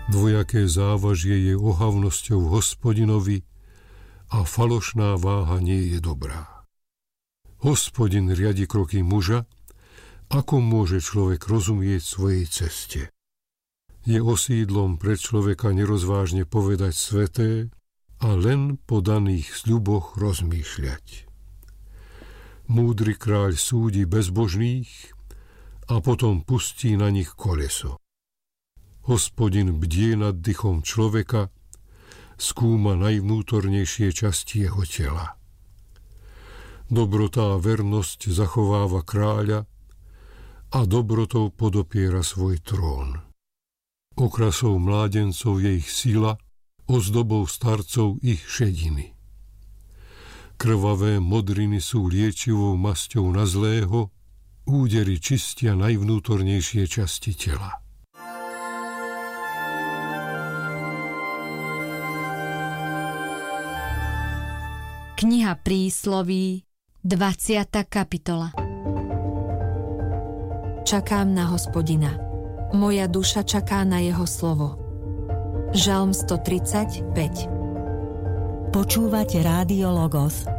Dvojaké závažie je ohavnosťou Hospodinovi a falošná váha nie je dobrá. Hospodin riadi kroky muža, ako môže človek rozumieť svojej ceste. Je osídlom pre človeka nerozvážne povedať sveté a len po daných sľuboch rozmýšľať. Múdry kráľ súdi bezbožných a potom pustí na nich koleso. Hospodin bdie nad dychom človeka, skúma najvnútornejšie časti jeho tela. Dobrota a vernosť zachováva kráľa a dobrotou podopiera svoj trón. Okrasou mládencov je ich sila, ozdobou starcov ich šediny. Krvavé modriny sú liečivou masťou na zlého, údery čistia najvnútornejšie časti tela. Kniha Prísloví, 20. kapitola. Čakám na Hospodina. Moja duša čaká na jeho slovo. Žalm 135. Počúvate Rádio Logos,